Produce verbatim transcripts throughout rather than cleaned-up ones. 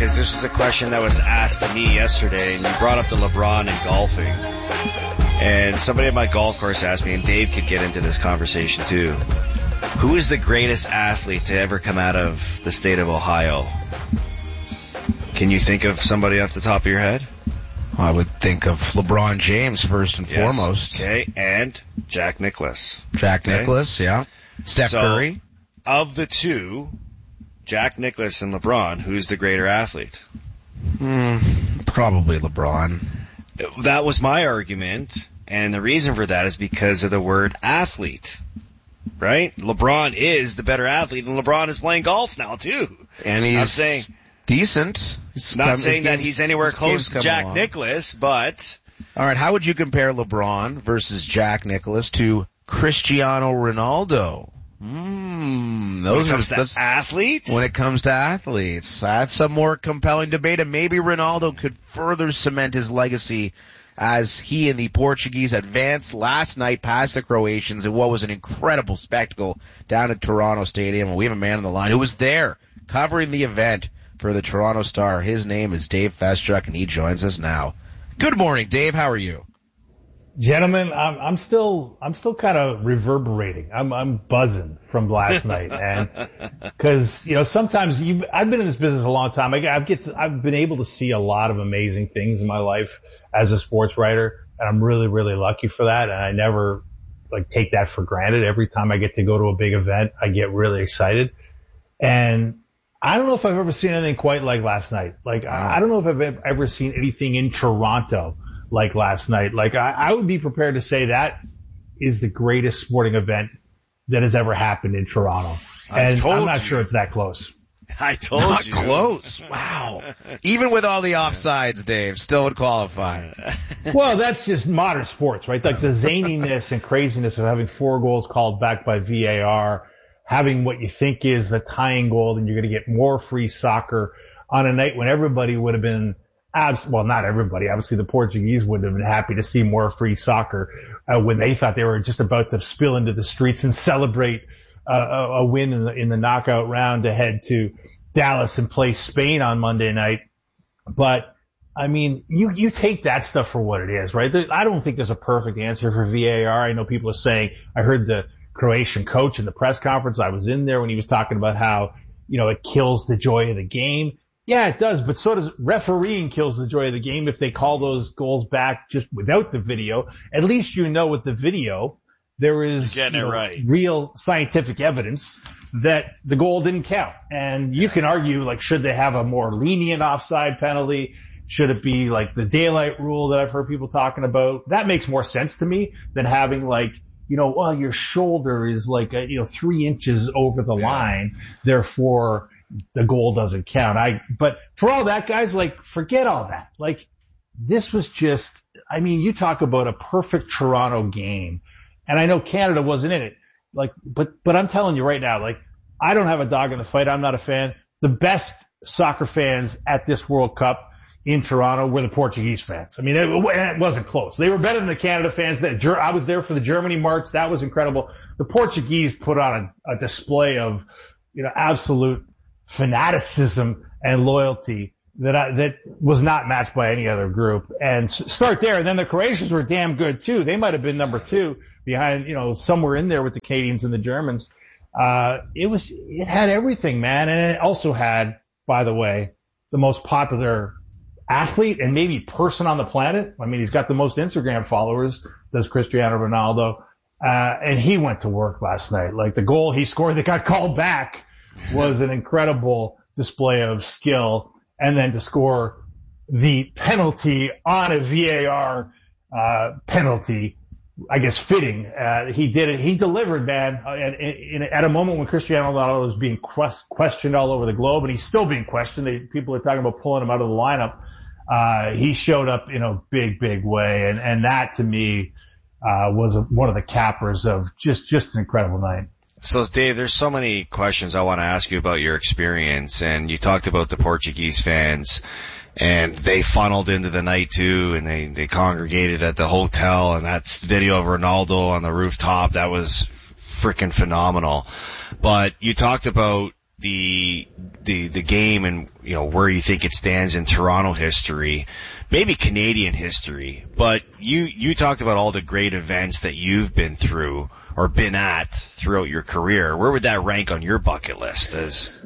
because this is a question that was asked to me yesterday, and you brought up the LeBron and golfing. And somebody at my golf course asked me, and Dave could get into this conversation too, who is the greatest athlete to ever come out of the state of Ohio? Can you think of somebody off the top of your head? I would think of LeBron James first and yes. foremost. Okay, and Jack Nicklaus. Jack okay. Nicklaus, yeah. Steph so, Curry. Of the two, Jack Nicklaus and LeBron, who's the greater athlete? Hmm, probably LeBron. That was my argument, and the reason for that is because of the word athlete. Right? LeBron is the better athlete, and LeBron is playing golf now, too. And he's I'm saying, decent. He's not come, saying that he's anywhere close to Jack along. Nicklaus, but... All right, how would you compare LeBron versus Jack Nicklaus to Cristiano Ronaldo? Hmm, those when it comes are to athletes? When it comes to athletes. That's a more compelling debate, and maybe Ronaldo could further cement his legacy as he and the Portuguese advanced last night past the Croatians in what was an incredible spectacle down at Toronto Stadium. And we have a man on the line who was there covering the event for the Toronto Star. His name is Dave Feschuk, and he joins us now. Good morning, Dave. How are you? Gentlemen, I'm, I'm still, I'm still kind of reverberating. I'm, I'm buzzing from last night, and because you know sometimes you, I've been in this business a long time. I, I've get, to, I've been able to see a lot of amazing things in my life as a sports writer, and I'm really, really lucky for that. And I never like take that for granted. Every time I get to go to a big event, I get really excited, and I don't know if I've ever seen anything quite like last night. Like, I don't know if I've ever seen anything in Toronto like last night. Like, I, I would be prepared to say that is the greatest sporting event that has ever happened in Toronto. And I'm not you. sure it's that close. I told not you. Not close. Wow. Even with all the offsides, Dave, still would qualify. Well, that's just modern sports, right? Like the zaniness and craziness of having four goals called back by V A R, having what you think is the tying goal, and you're going to get more free soccer on a night when everybody would have been, abs- well, not everybody. Obviously, the Portuguese would have been happy to see more free soccer uh, when they thought they were just about to spill into the streets and celebrate uh, a, a win in the, in the knockout round to head to Dallas and play Spain on Monday night. But, I mean, you, you take that stuff for what it is, right? I don't think there's a perfect answer for V A R. I know people are saying, I heard the Croatian coach in the press conference. I was in there when he was talking about how, you know, it kills the joy of the game. Yeah, it does, but so does refereeing kills the joy of the game if they call those goals back just without the video. At least you know with the video there is you know, right. real scientific evidence that the goal didn't count. And you can argue, like, should they have a more lenient offside penalty? Should it be like the daylight rule that I've heard people talking about? That makes more sense to me than having like, you know, well, your shoulder is like, a, you know, three inches over the line. Therefore, the goal doesn't count. I, but for all that, guys, like, forget all that. Like, this was just, I mean, you talk about a perfect Toronto game. And I know Canada wasn't in it. Like, but, but I'm telling you right now, like, I don't have a dog in the fight. I'm not a fan. The best soccer fans at this World Cup in Toronto were the Portuguese fans. I mean, it, it wasn't close. They were better than the Canada fans. That I was there for the Germany march. That was incredible. The Portuguese put on a, a display of, you know, absolute fanaticism and loyalty that I, that was not matched by any other group. And start there. And then the Croatians were damn good too. They might have been number two behind, you know, somewhere in there with the Canadians and the Germans. Uh, it was, it had everything, man. And it also had, by the way, the most popular athlete and maybe person on the planet. I mean, he's got the most Instagram followers, does Cristiano Ronaldo. Uh, and he went to work last night. Like, the goal he scored that got called back was an incredible display of skill. And then to score the penalty on a V A R, uh, penalty, I guess fitting. Uh, he did it. He delivered, man, at, in, at a moment when Cristiano Ronaldo was being quest, questioned all over the globe, and he's still being questioned. They, people are talking about pulling him out of the lineup. Uh, he showed up in a big, big way. And, and that to me, uh, was a, one of the cappers of just, just an incredible night. So, Dave, there's so many questions I want to ask you about your experience. And you talked about the Portuguese fans, and they funneled into the night too, and they, they congregated at the hotel, and that video of Ronaldo on the rooftop, that was freaking phenomenal. But you talked about the the the game and, you know, where you think it stands in Toronto history, maybe Canadian history, but you you talked about all the great events that you've been through or been at throughout your career. Where would that rank on your bucket list as?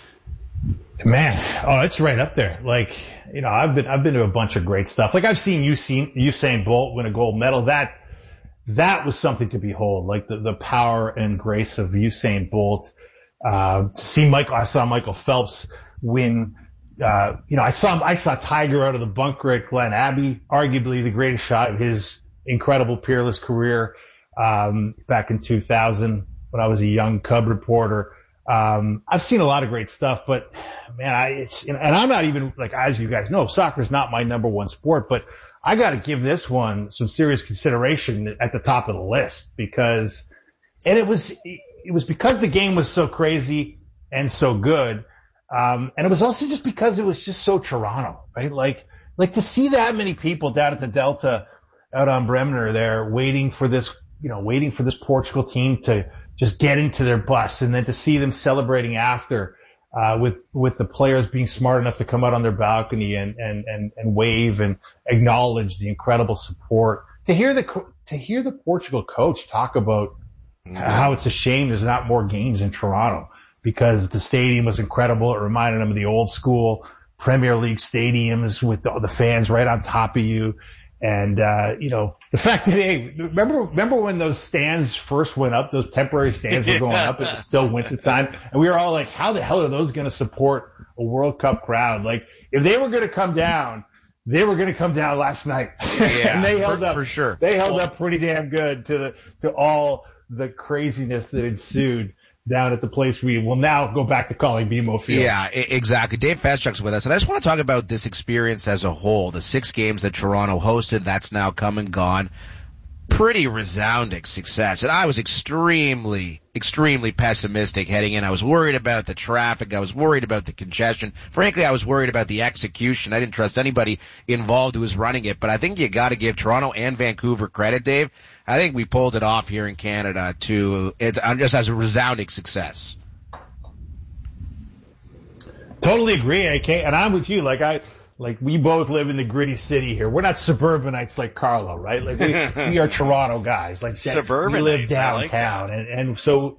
Man, oh, it's right up there. Like, you know, I've been, I've been to a bunch of great stuff. Like, I've seen Usain, Usain Bolt win a gold medal. That, that was something to behold. Like the, the power and grace of Usain Bolt. Uh, to see Michael, I saw Michael Phelps win, uh, you know, I saw, I saw Tiger out of the bunker at Glen Abbey, arguably the greatest shot of his incredible peerless career, um, back in two thousand when I was a young Cub reporter. Um, I've seen a lot of great stuff, but man, I, it's, and I'm not even, like, as you guys know, soccer's not my number one sport, but I gotta give this one some serious consideration at the top of the list because, and it was, it was because the game was so crazy and so good. Um, and it was also just because it was just so Toronto, right? Like, like to see that many people down at the Delta out on Bremner there waiting for this, you know, waiting for this Portugal team to just get into their bus and then to see them celebrating after, uh, with, with the players being smart enough to come out on their balcony and, and, and, and wave and acknowledge the incredible support. To hear the, to hear the Portugal coach talk about mm-hmm. how it's a shame there's not more games in Toronto because the stadium was incredible. It reminded him of the old school Premier League stadiums with the, the fans right on top of you. And, uh, you know, the fact that, hey, remember, remember when those stands first went up, those temporary stands were going up, it was still winter time. And we were all like, how the hell are those going to support a World Cup crowd? Like, if they were going to come down, they were going to come down last night. Yeah, and they held for, up, for sure. They held up pretty damn good to the, to all the craziness that ensued down at the place we will now go back to calling B M O Field. Yeah, I- exactly. Dave Feschuk's with us, and I just want to talk about this experience as a whole. The six games that Toronto hosted, that's now come and gone. Pretty resounding success. And I was extremely, extremely pessimistic heading in. I was worried about the traffic. I was worried about the congestion. Frankly, I was worried about the execution. I didn't trust anybody involved who was running it. But I think you got to give Toronto and Vancouver credit, Dave. I think we pulled it off here in Canada to it just as a resounding success. Totally agree, A K. And I'm with you. Like I, like we both live in the gritty city here. We're not suburbanites like Carlo, right? Like we, we are Toronto guys. Like suburbanites. We live downtown, like and and so.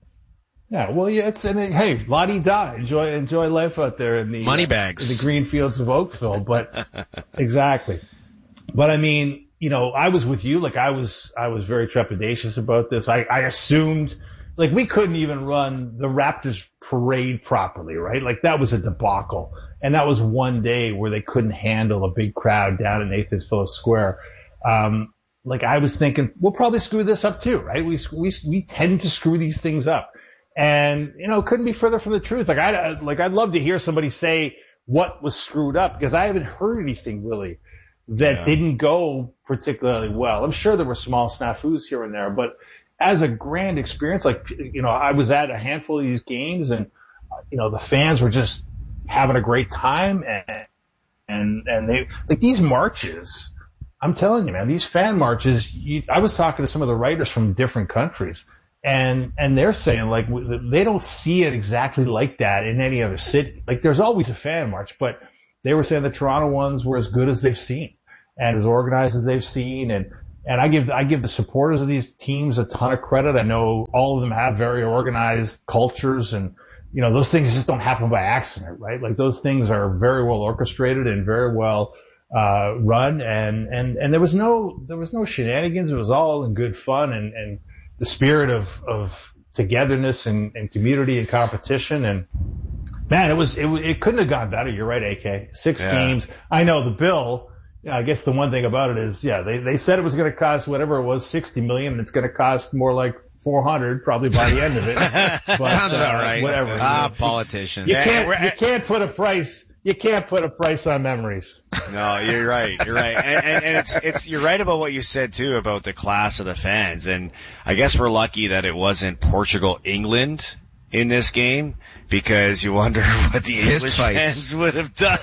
Yeah, well, yeah, it's and it, hey, la-di-da, enjoy enjoy life out there in the money uh, bags, in the green fields of Oakville. But exactly, but I mean. You know, I was with you. Like I was, I was very trepidatious about this. I, I assumed, like we couldn't even run the Raptors parade properly, right? Like that was a debacle. And that was one day where they couldn't handle a big crowd down in Nathan's Phillips Square. Um, like I was thinking, we'll probably screw this up too, right? We, we, we tend to screw these things up. And, you know, couldn't be further from the truth. Like I, like I'd love to hear somebody say what was screwed up because I haven't heard anything really that yeah. didn't go particularly well. I'm sure there were small snafus here and there, but as a grand experience, like, you know, I was at a handful of these games and, you know, the fans were just having a great time and, and, and they, like these marches, I'm telling you, man, these fan marches, you, I was talking to some of the writers from different countries and, and they're saying like, they don't see it exactly like that in any other city. Like there's always a fan march, but they were saying the Toronto ones were as good as they've seen. And as organized as they've seen, and and I give I give the supporters of these teams a ton of credit. I know all of them have very organized cultures, and you know those things just don't happen by accident, right? Like those things are very well orchestrated and very well uh run, and and and there was no there was no shenanigans. It was all in good fun and and the spirit of of togetherness and, and community and competition. And man, it was it it couldn't have gone better. You're right, A K. Six yeah. games. I know the bill. Yeah, I guess the one thing about it is, yeah, they, they said it was going to cost whatever it was, sixty million, and it's going to cost more like four hundred probably by the end of it. But, Sounds about uh, right. Whatever. Ah, you know. Politicians. You can't, you can't put a price, you can't put a price on memories. No, you're right. You're right. And, and, and it's, it's, you're right about what you said too about the class of the fans. And I guess we're lucky that it wasn't Portugal, England in this game, because you wonder what the English fans would have done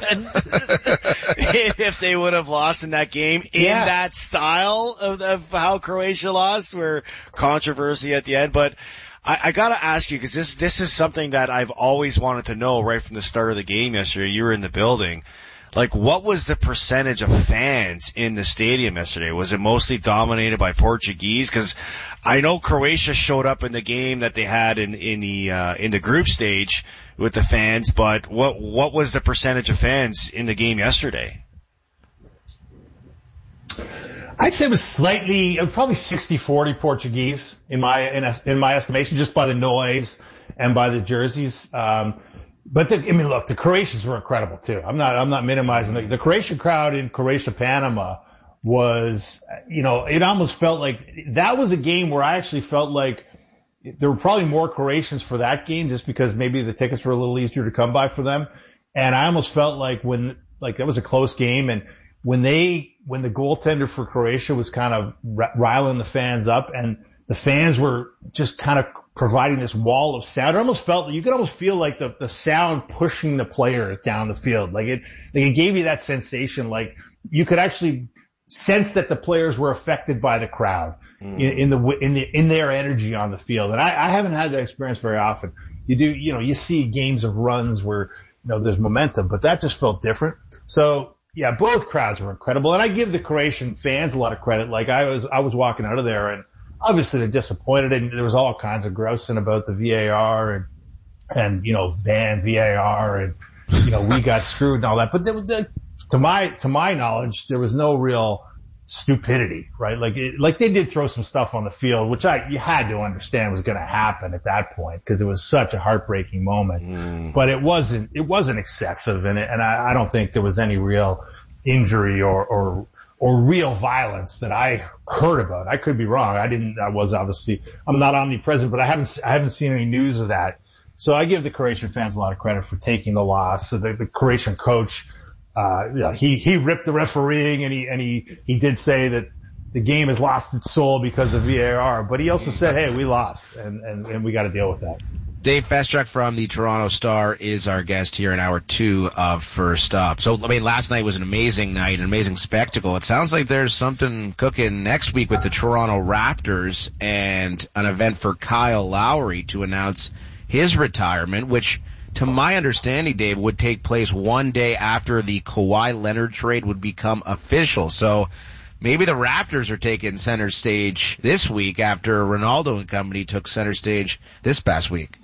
if they would have lost in that game in yeah. that style of, of how Croatia lost, where controversy at the end. But I, I gotta ask you, because this this is something that I've always wanted to know right from the start of the game yesterday. You were in the building. Like, what was the percentage of fans in the stadium yesterday? Was it mostly dominated by Portuguese? Because I know Croatia showed up in the game that they had in in the uh, in the group stage with the fans, but what what was the percentage of fans in the game yesterday? I'd say it was slightly, it was probably sixty forty Portuguese in my in, in my estimation, just by the noise and by the jerseys. Um, But the, I mean, look, the Croatians were incredible too. I'm not, I'm not minimizing the, the Croatian crowd in Croatia, Panama was, you know, it almost felt like that was a game where I actually felt like there were probably more Croatians for that game just because maybe the tickets were a little easier to come by for them. And I almost felt like when, like that was a close game, and when they, when the goaltender for Croatia was kind of riling the fans up and the fans were just kind of providing this wall of sound. It almost felt, you could almost feel like the, the sound pushing the player down the field. Like it, like it gave you that sensation, like you could actually sense that the players were affected by the crowd mm. in, in the, in the, in their energy on the field. And I, I haven't had that experience very often. You do, you know, you see games of runs where, you know, there's momentum, but that just felt different. So yeah, both crowds were incredible. And I give the Croatian fans a lot of credit. Like I was, I was walking out of there and, obviously they're disappointed, and there was all kinds of grousing about the V A R and, and, you know, ban V A R and, you know, we got screwed and all that. But there, there, to my, to my knowledge, there was no real stupidity, right? Like, it, like they did throw some stuff on the field, which I, you had to understand was going to happen at that point because it was such a heartbreaking moment. Mm. But it wasn't, it wasn't excessive, and it, and I, I don't think there was any real injury or, or, or real violence that I heard about. I could be wrong. I didn't, I was obviously, I'm not omnipresent, but I haven't, I haven't seen any news of that. So I give the Croatian fans a lot of credit for taking the loss. So the, the Croatian coach, uh, you know, he, he ripped the refereeing, and he, and he, he did say that the game has lost its soul because of V A R, but he also said, hey, we lost, and, and, and we got to deal with that. Dave Feschuk from the Toronto Star is our guest here in hour two of First Up. So, I mean, last night was an amazing night, an amazing spectacle. It sounds like there's something cooking next week with the Toronto Raptors and an event for Kyle Lowry to announce his retirement, which, to my understanding, Dave, would take place one day after the Kawhi Leonard trade would become official. So maybe the Raptors are taking center stage this week after Ronaldo and company took center stage this past week.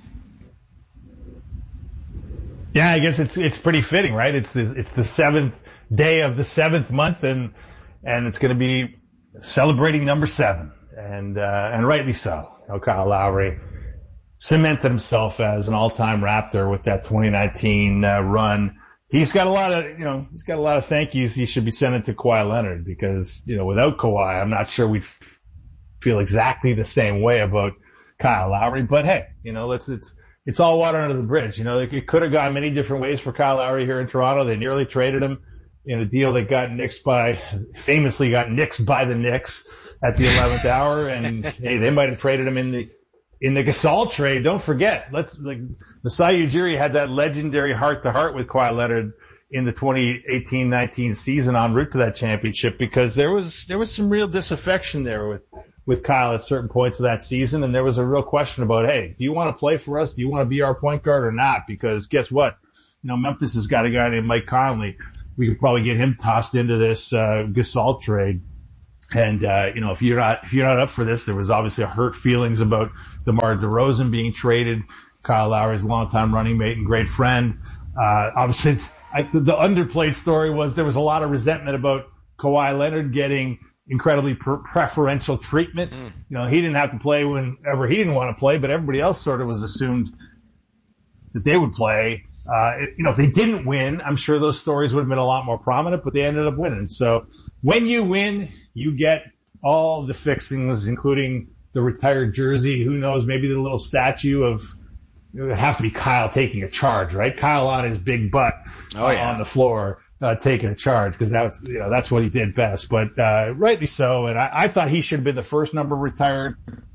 Yeah, I guess it's it's pretty fitting, right? It's the, it's the seventh day of the seventh month, and and it's going to be celebrating number seven, and uh, and rightly so. You know, Kyle Lowry cemented himself as an all-time Raptor with that twenty nineteen uh, run. He's got a lot of, you know, he's got a lot of thank yous he should be sending to Kawhi Leonard, because, you know, without Kawhi, I'm not sure we'd feel exactly the same way about Kyle Lowry. But hey, you know, let's it's. It's all water under the bridge. You know, it could have gone many different ways for Kyle Lowry here in Toronto. They nearly traded him in a deal that got nixed by, famously got nixed by the Knicks at the eleventh hour. And hey, they might have traded him in the, in the Gasol trade. Don't forget, let's, like, Masai Ujiri had that legendary heart to heart with Kawhi Leonard in the twenty eighteen nineteen season en route to that championship, because there was, there was some real disaffection there with, with Kyle at certain points of that season. And there was a real question about, hey, do you want to play for us? Do you want to be our point guard or not? Because guess what? You know, Memphis has got a guy named Mike Conley. We could probably get him tossed into this, uh, Gasol trade. And, uh, you know, if you're not, if you're not up for this, there was obviously hurt feelings about DeMar DeRozan being traded. Kyle Lowry's longtime running mate and great friend. Uh, obviously, I, the, the underplayed story was there was a lot of resentment about Kawhi Leonard getting incredibly pre- preferential treatment. Mm. You know, he didn't have to play whenever he didn't want to play, but everybody else sort of was assumed that they would play. Uh, it, you know, if they didn't win, I'm sure those stories would have been a lot more prominent, but they ended up winning. So when you win, you get all the fixings, including the retired jersey. Who knows? Maybe the little statue of, it would have to be Kyle taking a charge, right? Kyle on his big butt oh, yeah. uh, on the floor. Uh, taking a charge, because that's, you know, that's what he did best. But, uh, rightly so. And I, I thought he should have been the first number retired.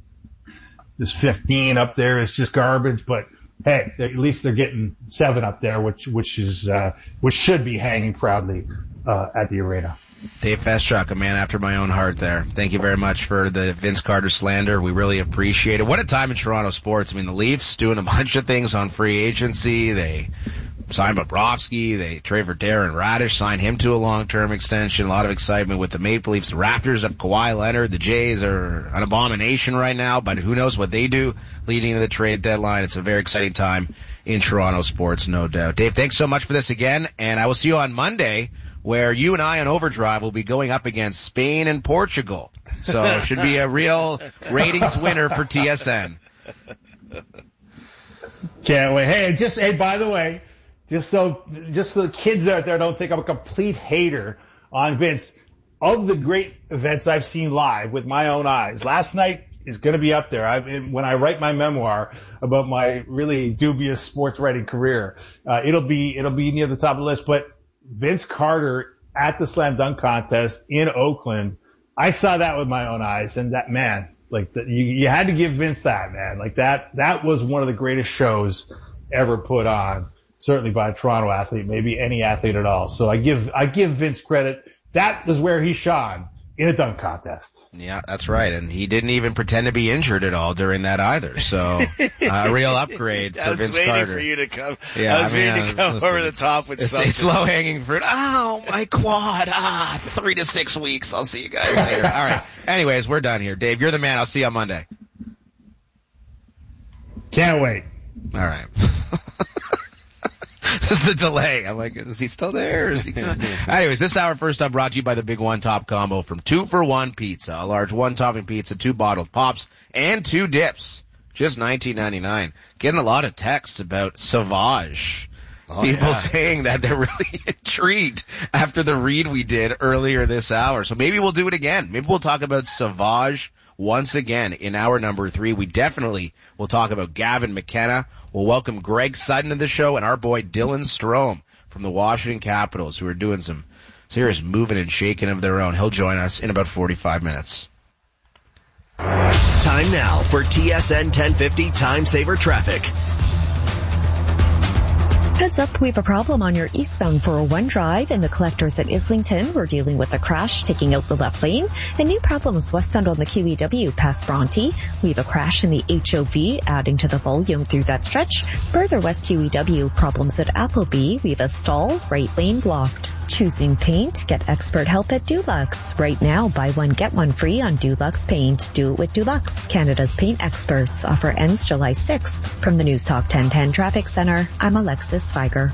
This fifteen up there is just garbage, but hey, at least they're getting seven up there, which, which is, uh, which should be hanging proudly, uh, at the arena. Dave Feschuk, a man after my own heart there. Thank you very much for the Vince Carter slander. We really appreciate it. What a time in Toronto sports. I mean, the Leafs doing a bunch of things on free agency. They signed Bobrovsky. They trade for Darren Radish, signed him to a long-term extension. A lot of excitement with the Maple Leafs. The Raptors have Kawhi Leonard. The Jays are an abomination right now, but who knows what they do leading to the trade deadline. It's a very exciting time in Toronto sports, no doubt. Dave, thanks so much for this again, and I will see you on Monday, where you and I on Overdrive will be going up against Spain and Portugal. So it should be a real ratings winner for T S N. Can't wait. Hey, just, hey, by the way, just so, just so the kids out there don't think I'm a complete hater on Vince, of the great events I've seen live with my own eyes, last night is going to be up there. I, when I write my memoir about my really dubious sports writing career, uh, it'll be, it'll be near the top of the list, but Vince Carter at the slam dunk contest in Oakland, I saw that with my own eyes, and that, man, like the, you, you had to give Vince that, man. Like that, that was one of the greatest shows ever put on, certainly by a Toronto athlete, maybe any athlete at all. So I give, I give Vince credit. That was where he shone in a dunk contest. Yeah, that's right. And he didn't even pretend to be injured at all during that either. So uh, a real upgrade for Vince Carter. I was waiting for you to come. Yeah, I was I mean, waiting to come listen, over the top with it's, something. It's low hanging fruit. Oh, my quad. Ah, three to six weeks. I'll see you guys later. All right. Anyways, we're done here. Dave, you're the man. I'll see you on Monday. Can't wait. All right. This is the delay. I'm like, is he still there? Is he gone? Anyways, this hour first up brought to you by the Big One Top Combo from Two for One Pizza. A large one-topping pizza, two bottled pops, and two dips. Just nineteen ninety-nine. Getting a lot of texts about Sauvage. Oh, People yeah. saying that they're really intrigued after the read we did earlier this hour. So maybe we'll do it again. Maybe we'll talk about Sauvage once again in hour number three. We definitely will talk about Gavin McKenna. We'll welcome Greg Sutton to the show and our boy Dylan Strome from the Washington Capitals, who are doing some serious moving and shaking of their own. He'll join us in about forty-five minutes. Time now for T S N ten fifty Time Saver Traffic. Heads up, we have a problem on your eastbound four oh one drive in the collectors at Islington. We're dealing with a crash taking out the left lane. And new problems westbound on the Q E W past Bronte. We have a crash in the H O V adding to the volume through that stretch. Further west Q E W, problems at Appleby. We have a stall, right lane blocked. Choosing paint? Get expert help at Dulux. Right now, buy one, get one free on Dulux Paint. Do it with Dulux, Canada's paint experts. Offer ends July sixth. From the News Talk ten ten Traffic Center, I'm Alexis Feiger.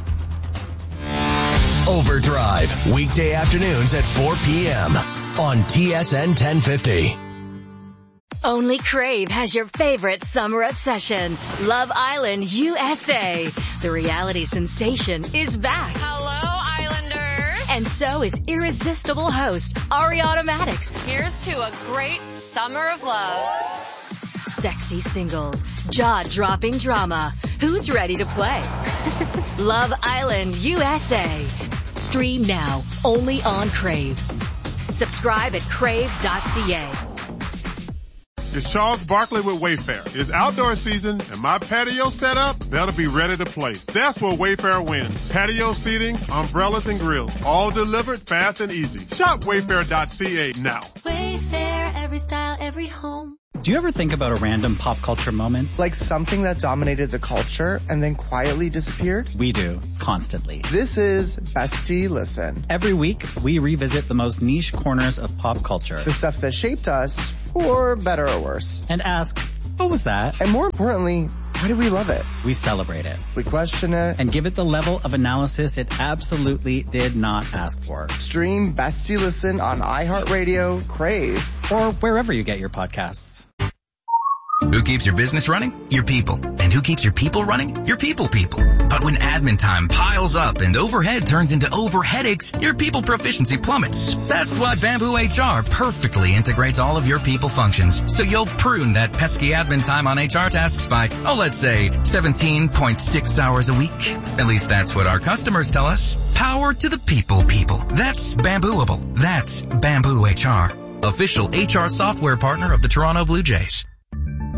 Overdrive, weekday afternoons at four p.m. on T S N ten fifty. Only Crave has your favorite summer obsession, Love Island U S A. The reality sensation is back. Hello, Islanders. And so is irresistible host Ariana Maddox. Here's to a great summer of love. Sexy singles, jaw-dropping drama. Who's ready to play? Love Island U S A. Stream now, only on Crave. Subscribe at crave dot c a. It's Charles Barkley with Wayfair. It's outdoor season, and my patio setup, that'll be ready to play. That's where Wayfair wins. Patio seating, umbrellas, and grills. All delivered fast and easy. Shop wayfair dot c a now. Wayfair, every style, every home. Do you ever think about a random pop culture moment? Like something that dominated the culture and then quietly disappeared? We do, constantly. This is Bestie Listen. Every week, we revisit the most niche corners of pop culture. The stuff that shaped us, for better or worse. And ask, what was that? And more importantly, why do we love it? We celebrate it. We question it. And give it the level of analysis it absolutely did not ask for. Stream Bestie Listen on iHeartRadio, Crave, or wherever you get your podcasts. Who keeps your business running? Your people. And who keeps your people running? Your people people. But when admin time piles up and overhead turns into over headaches, your people proficiency plummets. That's why Bamboo H R perfectly integrates all of your people functions. So you'll prune that pesky admin time on H R tasks by, oh, let's say seventeen point six hours a week. At least that's what our customers tell us. Power to the people people. That's Bambooable. That's Bamboo H R. Official H R software partner of the Toronto Blue Jays.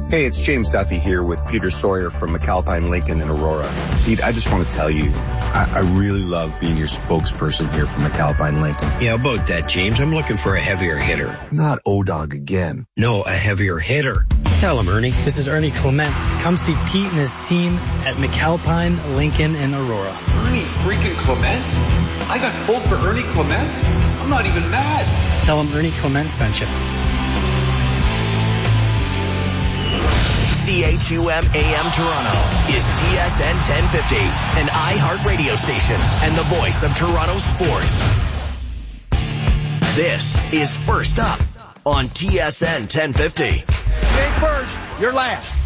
Hey, it's James Duffy here with Peter Sawyer from McAlpine Lincoln in Aurora. Pete, I just want to tell you, I, I really love being your spokesperson here for McAlpine Lincoln. Yeah, about that, James. I'm looking for a heavier hitter. Not O-Dog again. No, a heavier hitter. Tell him, Ernie. This is Ernie Clement. Come see Pete and his team at McAlpine Lincoln in Aurora. Ernie freaking Clement? I got pulled for Ernie Clement? I'm not even mad. Tell him Ernie Clement sent you. C H U M A M Toronto is T S N ten fifty, an iHeart radio station and the voice of Toronto sports. This is First Up on T S N ten fifty. You ain't first, you're last.